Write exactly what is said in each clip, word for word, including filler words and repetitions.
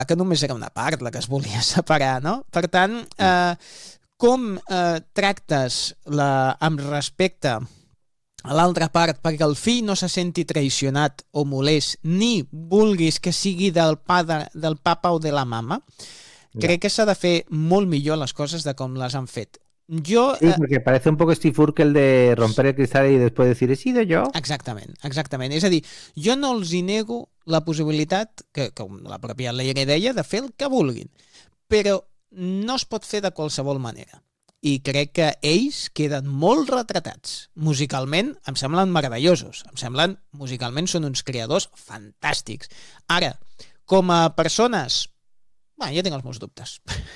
que només era una part la que es volia separar, no? Per tant, eh, com eh, tractes la, amb respecte a l'altra part perquè el fill no se senti traicionat o molest, ni vulguis que sigui del, pa de, del papa o de la mama, ja. Crec que s'ha de fer molt millor les coses de com les han fet. Yo, sí, porque eh, parece un poco Steve Urkel de romper el cristal y después decir, he sido yo. Exactament, exactament. És a dir, jo no els hi nego la possibilitat, que, que la pròpia Leire deia, de fer el que vulguin, però no es pot fer de qualsevol manera. I crec que ells queden molt retratats. Musicalment em semblen meravellosos, em semblen, musicalment són uns creadors fantàstics. Ara, com a persones, bueno, jo tinc els meus dubtes.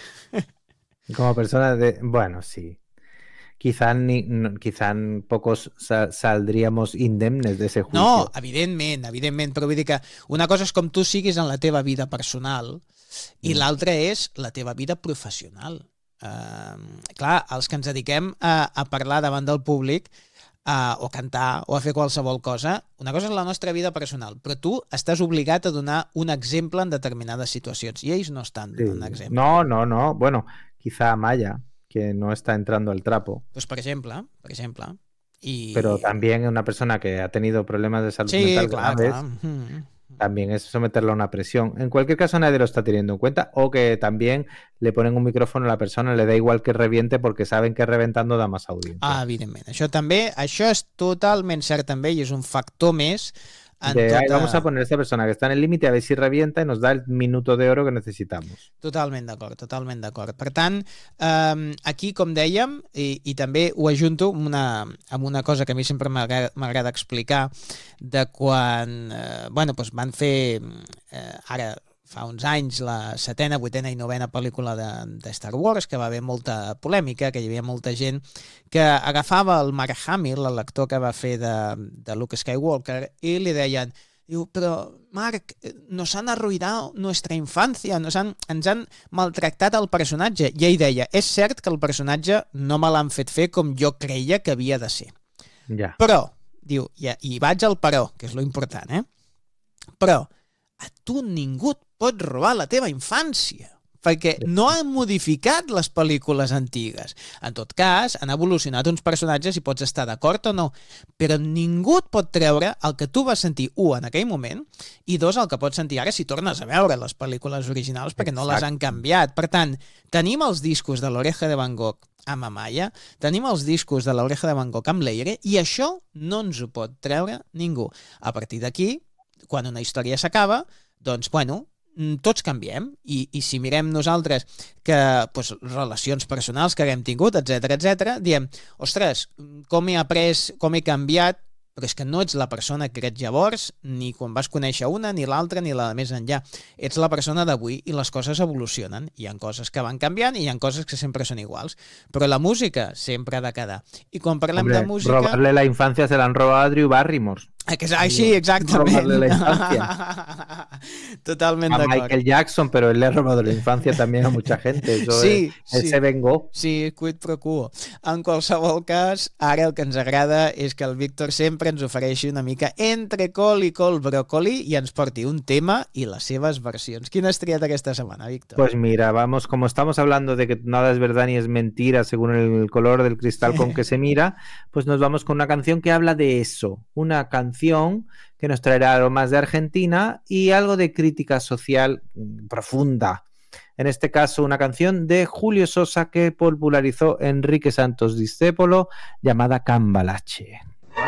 Como personas de... Bueno, sí. Quizá, ni, no, quizá pocos sa saldríamos indemnes de ese juicio. No, evidentment, evidentment, però vull dir que una cosa és com tu siguis en la teva vida personal i mm. l'altra és la teva vida professional. Uh, clar, els que ens dediquem a, a parlar davant del públic uh, o cantar o a fer qualsevol cosa, una cosa és la nostra vida personal, però tu estàs obligat a donar un exemple en determinades situacions i ells no estan donant sí. exemple. No, no, no, bueno... Quizá Amaya, que no está entrando al trapo. Pues por ejemplo, por ejemplo. Y... Pero también una persona que ha tenido problemas de salud sí, mental claro, graves, claro. Mm. también es someterlo a una presión. En cualquier caso nadie lo está teniendo en cuenta, o que también le ponen un micrófono a la persona, le da igual que reviente porque saben que reventando da más audiencia. Ah, evidentment. Això també, això és totalment cert també i és un factor més De, tota... ay, vamos a poner a esta persona que está en el límite a ver si revienta y nos da el minuto de oro que necesitamos. Totalment d'acord, totalment d'acord. Per tant, eh, aquí, com dèiem, i, i també ho ajunto amb una, amb una cosa que a mi sempre m'agrada explicar, de quan eh, bueno, doncs van fer eh, ara fa uns anys la setena, vuitena i novena pel·lícula de, de Star Wars, que va haver molta polèmica, que hi havia molta gent que agafava el Mark Hamill, el lector que va fer de, de Luke Skywalker, i li deien, diu, però Marc, nos han arruïnat nuestra infancia, nos han, ens han maltractat el personatge. I ell deia, és cert que el personatge no me l'han fet fer com jo creia que havia de ser. Ja. Però, diu, i, i vaig al però, que és lo important, eh? Però a tu ningú et pot robar la teva infància, perquè no han modificat les pel·lícules antigues. En tot cas, han evolucionat uns personatges i pots estar d'acord o no, però ningú et pot treure el que tu vas sentir, un, en aquell moment, i dos, el que pots sentir ara si tornes a veure les pel·lícules originals, perquè no les han canviat. Per tant, tenim els discos de l'Oreja de Van Gogh amb Amaya, tenim els discos de l'Oreja de Van Gogh amb Leire, i això no ens ho pot treure ningú. A partir d'aquí, quan una història s'acaba, doncs, bueno, tots canviem, i, i si mirem nosaltres que, doncs, relacions personals que haguem tingut, etcètera, etcètera, diem, ostres, com he après, com he canviat, però és que no ets la persona que ets llavors, ni quan vas conèixer una, ni l'altra, ni la de més enllà. Ets la persona d'avui i les coses evolucionen. Hi ha coses que van canviant i hi ha coses que sempre són iguals. Però la música sempre ha de quedar. I quan parlem Hombre, de música... robarle la infancia se la han robado a Drew Barrymore. Que és així, exactament. Robarle la infancia. Totalment a d'acord. Michael Jackson, pero él le ha robado la infancia también a mucha gente. Eso sí, es, él sí. se vengó. Sí, quid pro quo. En qualsevol cas, ara el que ens agrada és que el Víctor sempre ens ofereixi una mica entre col i col bròcoli i ens porti un tema i les seves versions. Quina has triat aquesta setmana, Víctor? Pues mira, vamos, como estamos hablando de que nada es verdad ni es mentira según el color del cristal con que se mira, pues nos vamos con una canción que habla de eso. Una canción que nos traerá algo más de Argentina y algo de crítica social profunda. En este caso, una canción de Julio Sosa que popularizó Enrique Santos Discépolo llamada Cambalache.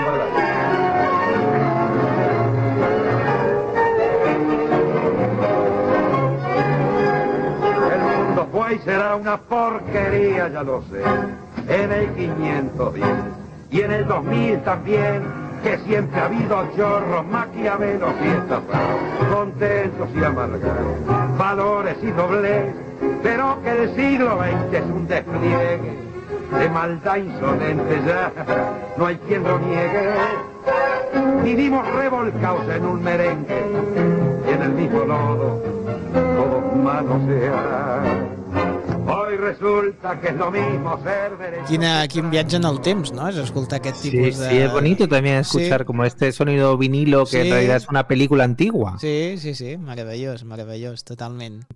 El mundo fue y será una porquería, ya lo sé, en el quinientos diez y en el dos mil también, que siempre ha habido chorros, maquiavelos y estafados, contentos y amargados, valores y doblez, pero que el siglo veinte es un despliegue de maldad insolente, ya no hay quien lo niegue. Vivimos revolcados en un merengue y en el mismo lodo todos manosean. Hoy y resulta que es lo mismo ser derecho. Quina, quin viatge en el temps, ¿no? Es escoltar aquest Sí, tipus de... sí, es bonito también escuchar Sí. como este sonido vinilo que Sí. en realidad es una película antigua. Sí, sí, sí, meravellós, meravellós, totalment.